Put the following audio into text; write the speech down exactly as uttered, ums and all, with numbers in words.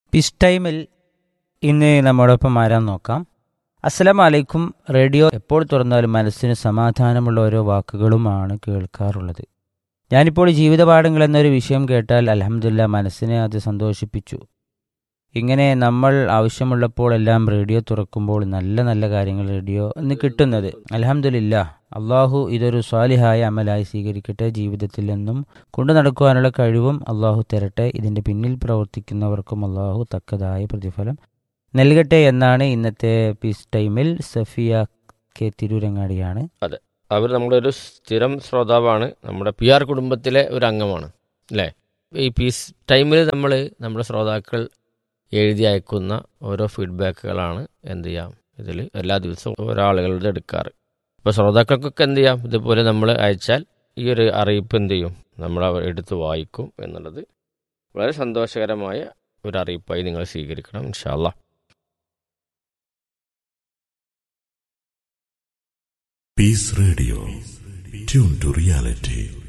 Piece ടൈമിൽ ഇന്ന് നമ്മോടൊപ്പം ആരാന്ന് നോക്കാം. അസ്സലാമു അലൈക്കും. റേഡിയോ എപ്പോൾ തുറന്നാലും മനസ്സിന് സമാധാനമുള്ള ഓരോ വാക്കുകളുമാണ് കേൾക്കാറുള്ളത്. ഞാനിപ്പോൾ ജീവിതപാഠങ്ങൾ എന്നൊരു വിഷയം കേട്ടാൽ അൽഹംദുലില്ലാ മനസ്സിനെ അത് സന്തോഷിപ്പിച്ചു. ഇങ്ങനെ നമ്മൾ ആവശ്യമുള്ളപ്പോൾ എല്ലാം റേഡിയോ തുറക്കുമ്പോൾ നല്ല നല്ല കാര്യങ്ങൾ റേഡിയോ എന്ന് കിട്ടുന്നത് അൽഹംദുലില്ലാ. അള്ളാഹു ഇതൊരു സ്വാലിഹായ അമലായി സ്വീകരിക്കട്ടെ. ജീവിതത്തിൽ നിന്നും കൊണ്ടു നടക്കുവാനുള്ള കഴിവും അള്ളാഹു തരട്ടെ. ഇതിൻ്റെ പിന്നിൽ പ്രവർത്തിക്കുന്നവർക്കും അള്ളാഹു തക്കതായ പ്രതിഫലം നൽകട്ടെ എന്നാണ് ഇന്നത്തെ പീസ് ടൈമിൽ. സഫിയ കെ തിരൂരങ്ങാടിയാണ്. അതെ, അവർ നമ്മുടെ ഒരു സ്ഥിരം ശ്രോതാവാണ്, നമ്മുടെ പി ആർ കുടുംബത്തിലെ ഒരു അംഗമാണ് അല്ലേ. ഈ പീസ് ടൈമിൽ നമ്മൾ നമ്മുടെ ശ്രോതാക്കൾ എഴുതി അയക്കുന്ന ഓരോ ഫീഡ്ബാക്കുകളാണ് എന്ത് ചെയ്യാം ഇതിൽ എല്ലാ ദിവസവും ഓരോ ആളുകളുടെ എടുക്കാറ്. അപ്പോൾ ശ്രോതാക്കൾക്കൊക്കെ എന്ത് ചെയ്യാം, ഇതുപോലെ നമ്മൾ അയച്ചാൽ ഈ ഒരു അറിയിപ്പ് എന്ത് ചെയ്യും, നമ്മൾ അവർ എടുത്ത് വായിക്കും എന്നുള്ളത് വളരെ സന്തോഷകരമായ ഒരു അറിയിപ്പായി നിങ്ങൾ സ്വീകരിക്കണം ഇൻഷാ അല്ലാ. Peace Radio. Tune to reality.